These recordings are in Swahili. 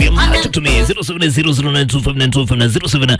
FM tutumie 0700925925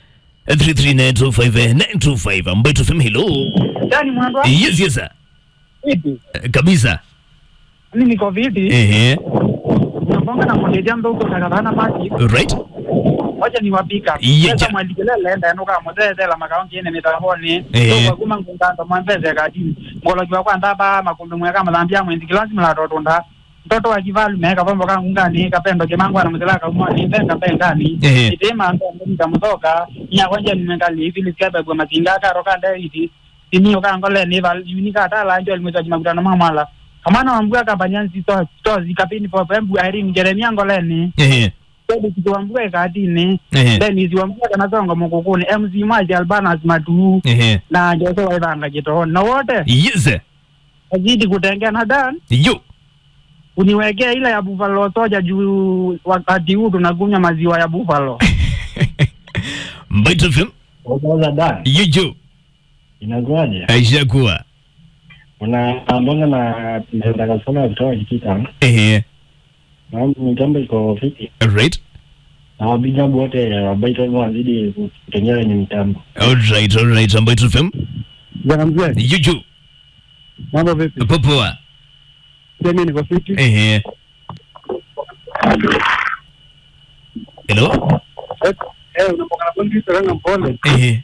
0733925925 Mbeto FM. Hello Dani Mwandwa. Yes sir. Vipi? Kabisa. Mimi niko vipi? Naponga na mmoja jambo huko takatana maji. Right. Wacha niwapika. Sasa mwandikelele enda nuka mzee la makaonki ene mitahoni. Kwa kuma ngunganda mwambeze kadini. Ngolo jwa kwa ndaba makumbe mweka malambia mwendikilasi mlatoto nda. Mtoto wa kivalu meka pombo kanga ngani kapendo kemangu ana mzelaka umoni benga bengani. Itema ndo mtoka nya kwanja nimengali hivi liskabe kwa mazinga ka roka ndai ini okangole ni val unika tala ndio alimwezaji makutano mamala kamana wambua kabanyanzi to zikapini popembu airini Jeremia ngoleni Kwede kituwambua katini then iziwambua kanazonga mkukuni MC Maji Albanas Matu na Jose Waivanga Jitohoni na wote yes azidi kutengea na Dan yo uniwekea ila ya Buffalo soja juu wakati huu tunakunywa maziwa ya Buffalo. Mbeto FM Oza Dan yo inakuaje? Aishakuwa Mbona na nataka kusoma kutoka Kitita. Na mitambo iko vipi? Right. Na bijabu wote wabaito wanazidi kutengea ni mitambo. Alright Mbeto FM. Jana mzee. Yo Mambo vipi? Popoa. Mimi niko fiti. Hello. Unapoka na bondi seranga mpole.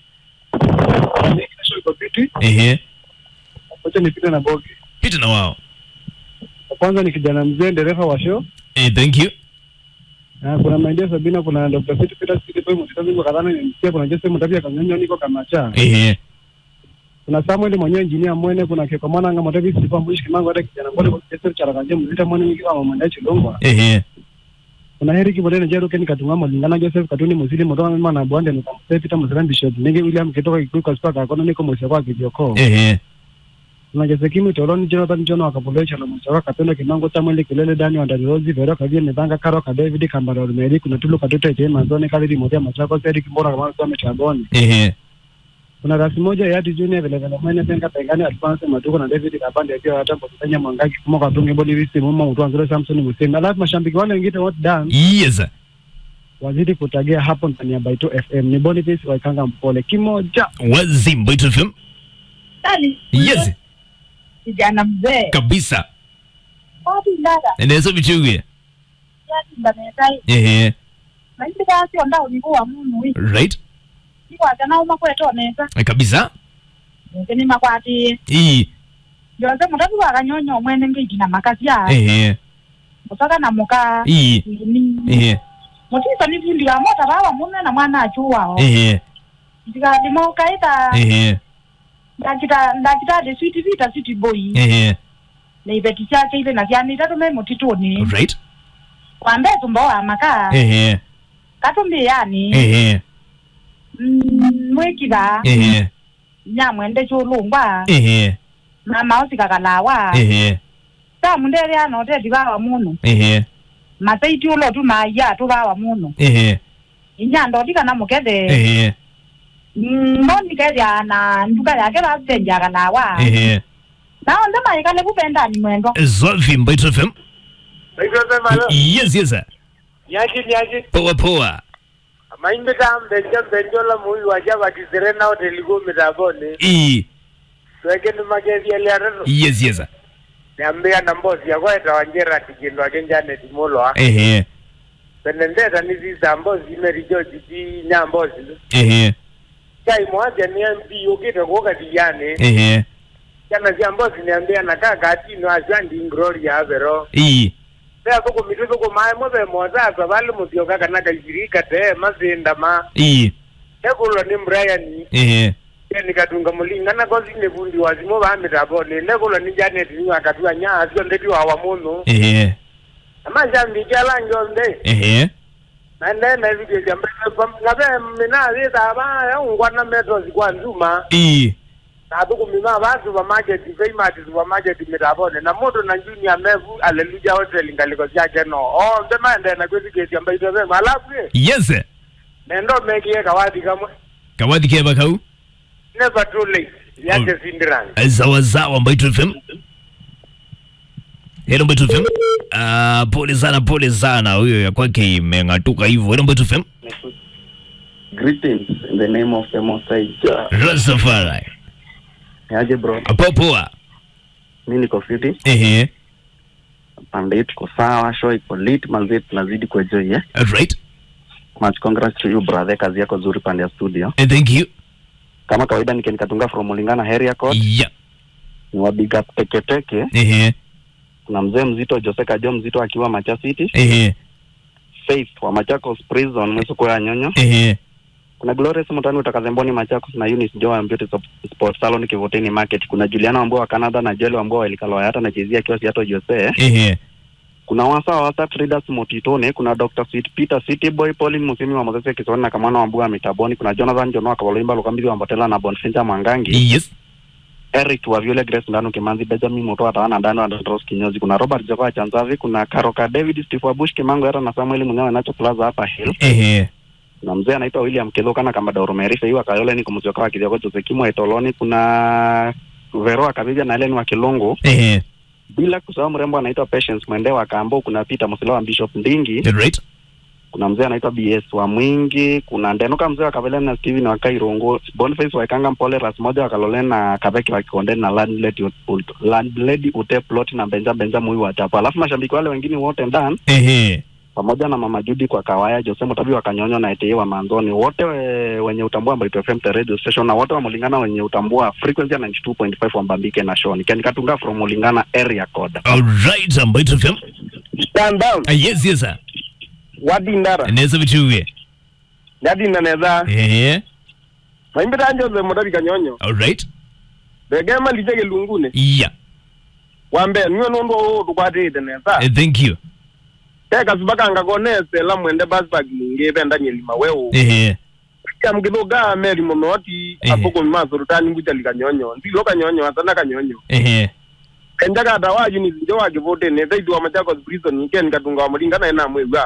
Niko fiti. Wacha nipite na bogi. Pita na wao. Kwanza ni kijana mzee dereva wa show. Thank you. Kuna Maindia Sabina, kuna Dr. City Peter City Boy mtikazi kwa kadhana nimsikia, kuna Jesse Mtapia Kanyonyo niko kama cha. Kuna Samuel mwenyewe engineer mwene, kuna Keko Mwananga Mtavi Sifa Mwishi Kimango hata kijana mbona kwa Jesse Charakaje mzita mwene mingi kama mwandae Chilongwa. Kuna Heri Kibodene Jero Ken Katungama Lingana Joseph Katuni Musili Motoa mema na Bwande ni kama Peter Musran Bishop. Nige William kitoka Kikuka Spaka kono niko mwisho kwa kidioko. Kuna Josekimu Toloni Jonathan Jono akapolecha na mwisho Katendo Kimango Samuel Kilele Dani wa Ndalirozi Vero Kavia Nidanga Karo ka David Kambaro Meri kuna Tulu Katoto Ete Manzone Kalidi Motia Machako Eric Mbora kama kwa Mchaboni. Kuna rasi moja ya Junior vile vile mwenye penga pengane advance Matuko na David Kapande pia hata kwa Kenya Mwangaki kama kwa Tunge Body Visi Muma Utwanzure Samson Musemi. Alafu mashambiki wale wengine what done. Yes. Wazidi kutagia hapo ndani ya Baito FM. Ni Boniface Waikanga Mpole kimoja. Wazi Baito FM. Yes. Kijana mzee. Kabisa. Wapi ndada? Ndezo bichuge. Yati ndametai. Maindi kasi onda ulikuwa munu. Right. Kwa jana umakweto nesa. Kabisa. Ngeni makwati. Yonze mutabi wakanyonyo mwene ngiji na makasi ya. Musaka na muka. Mutisa ni vindi ya mota bawa mune na mwana achuwa. Ndika limo kaita. Ndakita de sweet vita city boy. Na ibeti chake ile na vyani tatu memo titoni. Right. Kwambe tumbawa maka. Katumbi yani. Mwekida. Nyamwende chulungwa. Mama osika kalawa. Sa mundere ano te dibawa munu. Masaiti ulo tu maya tu bawa munu. Inyando dika na mukede. Mboni kedi ana nduka yake ba senja kalawa. Na onda maikale kupenda ni mwendo. Zolfi Mbeto FM. Yes. Yaji. Poa. Maimbe tambe benjola muyu wajaba kizerena hoteligo mitabone. Tweke numagezi ya rero. Yes. Niambia na mbozi ya kwa itawanjera tikindo akenjane timolwa. Penendeta niziza mbozi imerijo jiji nyambozi. Kai mwaja ni MP yokita kuoka tijane. Kana zia mbozi niambia na kaka atino ajandi Gloria avero. Pea koko mituzo kwa mae mwebe mwazaza wale mutio kaka naka ishirika te mazinda ma. Ekulo ni Brian. Nikatunga mulinga na kozi nebundi wazimo ba mitabone. Ekulo ni Janet ni akatua nya asio ndeti wa wamono. Ama jambi jala njonde. Na video jambe ngabe mina zita ba ya ungwana metro zikwa nzuma. Sabuku mima ba supermarket supermarket mitabone na moto na junior mevu Hallelujah hotel ngaliko yake no. Ndema ndena kwezi kesi ambayo itobe malafu. Yes. Nendo mekie kawadi kamwe. Kawadi keba kau. Never too late. Yake sindiranga. Zawa Mbeto FM. Hello Mbeto FM. Pole sana huyo ya kwake imengatuka hivyo. Hello Mbeto FM. Greetings in the name of the Most High. Rastafari. Yaje bro. Poa. Mimi niko fiti. Pande tuko sawa, show iko lit, manzi tunazidi kuenjoy Right. Much congrats to you brother, kazi yako nzuri pande ya studio. Thank you. Kama kawaida nikatunga from Mulingana area code. Yeah. Ni wa big up teke. Kuna mzee mzito Joseka Jo mzito akiwa Macha City. Faith wa Machakos Prison msuko ya Nyonyo. Kuna Glorious Mutani utakazemboni Machakos na Eunice Jo wa Beauty Sport Salon Kivoteni Market. Kuna Juliana ambao wa Canada na Jelo ambao walikalo hata na chezia kiasi hata Jose. Kuna wasa Traders Motitone, kuna Dr. Sweet Peter City Boy Pauline Musimi wa Mozese Kisoni na Kamana Wambua Mitaboni, kuna Jonathan Jono Akabolimba Lukambizi wa Mbotela na Bonfinja Mwangangi. Yes. Eric wa Violet Grace Ndanu Kimanzi, Benjamin Moto Atawana Ndano Andros Kinyozi, kuna Robert Java Chanzavi, kuna Karoka David Steve Wabush Kimango Era na Samuel Munyawe Nacho Plaza hapa Hill. Na mzee anaitwa William Kiloka na Kamba Dauro Merife hiyo akayole ni kumzioka wa Kidioko Josekimu Etoloni, kuna Vero Akabija na Helen wa Kilongo. Bila kusahau mrembo anaitwa Patience Mwende wa Kambo, kuna Peter Musila wa Bishop Ndingi. Right. Kuna mzee anaitwa BS wa Mwingi, kuna Ndenuka mzee wa Kavelen na Steven wa Kairongo, Boniface wa Kanga Mpole Rasmoja wa Kalole na Kabeki wa Kikonde na Landlady Ute Plot na Benja Mui wa Chapa. Alafu mashabiki wale wengine wote ndani. Pamoja na Mama Judy kwa Kawaya, Jose Mutabi wa Kanyonyo na Ete wa Manzoni, wote wenye utambua Mbeto FM radio station na wote wa Mulingana wenye utambua frequency ya 92.5 wa Mbambike na Shoni. Nikatunga from Mulingana area code. All right, Mbeto FM. Stand down. Yes sir. Wadi ndara. Neza bichuwe. Yadi ndaneza. Maimbita anjo ze Mutabi Kanyonyo. All right. Begema litege lungune. Yeah. Wambe niyo nondo tukwate ndaneza. Thank you. Teka subaka ngagonese la mwende basbag ngebe ndanye lima wewo. Kya mgidoga meri monoti apoko mimazo rutani mbutali Kanyonyo. Ndilo Kanyonyo asana Kanyonyo. Kenjaga dawaji ni zinjowa kivote ne zaidu wa Machakos Prison niken katunga wa Mulingana ena mwega.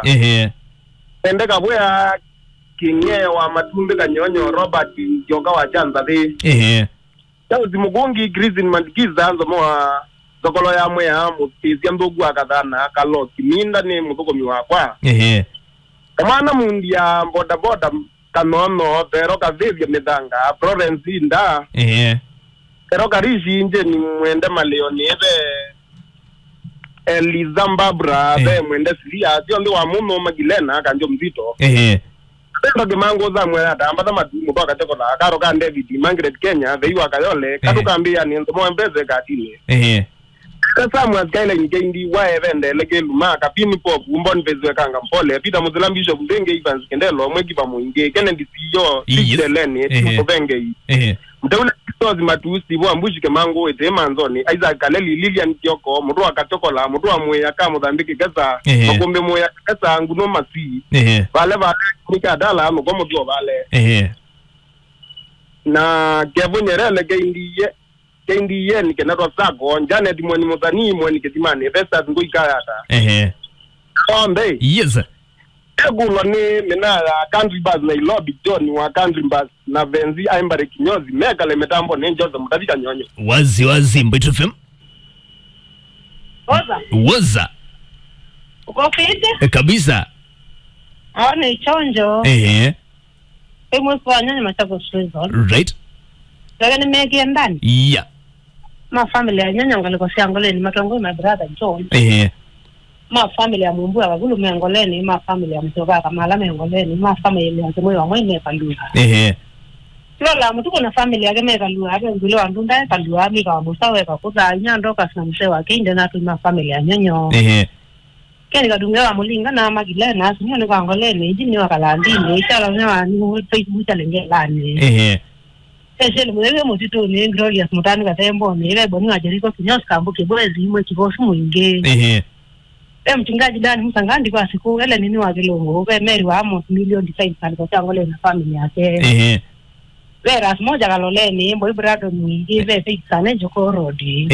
Endeka bwea kinye wa Matumbe Kanyonyo Robert Njoka wa Chanza de. Chao zimugongi Grizin Mandikiza anzo mwa sokolo ya mwea mutisi mbogu akadhana kalo kiminda ni mutoko miwakwa. Kamana mundi ya boda kanono pero kavevya medanga Florence nda. Pero karishi inje ni mwende maleoni Elizambabra be mwende siria sio ndo wa muno Magilena kanjo mzito. Tendo kimango za mwenda ambata matumu kwa kateko la karo ka David Margaret Kenya veiwa akayole katukambia ni ndomo mbeze katile. Kasa mwazikaile ngeindi wa evende leke luma kapini pop umboni bezwe kanga mpole Peter Muzilambisho kudenge Evans Kendelo mwegi pa mwinge Kennedy CEO Tijeleni tukobenge mtaule kisozi matusi wa mbushi kemango ete manzoni Isaac Kaleli Lilian Kioko mudua katokola mudua mwe aka Mozambique kasa makombe mwe kasa nguno masi vale nika dala mgomo dio vale na kevunyerele kendi yen kenatwa sako Janet mwani mozani mwani ketimani Vestas ngui kayata Ombe yes Egulo ni mina country bus na Ilobi John wa country bus na Benzi Aimbare Kinyozi mega le metambo nenjoza Mutabi Kanyonyo wazi Mbeto FM. Waza uko fiti? Kabisa. Ni chonjo. Emo kwa nyanya Machakos Prison. Right. Ni megi ndani. Yeah. Ma family ya nyanya ngalikosea ngoleni matongo my brother John. Ma family ya Mumbua bagulu mengoleni, ma family ya Mtoka Kamala mengoleni, ma family ya Mtomoyo wa Mwene Kalua. Lola mtuko na family yake Kalua, hapo ngilo andunda Kalua mika wa Musawe kakuza nyando kasna msewa kinde na tuma family ya nyonyo. Keni kadungewa Mulingana Magilena, sinyo ni kangoleni, jini wakalandini, ishala nyewa ni Facebook challenge lani. Sele mwewe mutito ni Glorious Mutani katembo ni ile boni wajeriko kinyosi kambuke bwezi imwe kibosu mwinge. Mchingaji Dani Musangandi kwa siku ele nini wa Kilongo ube Mary wa Amos million design kwa ngole na family yake. Vera moja kaloleni mbo ibrado mwingi ve fix sana joko rodi.